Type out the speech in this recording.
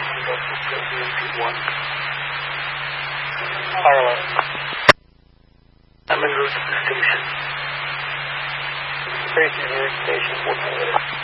Ireland. I'm en route to the station. Tracy, your station 1.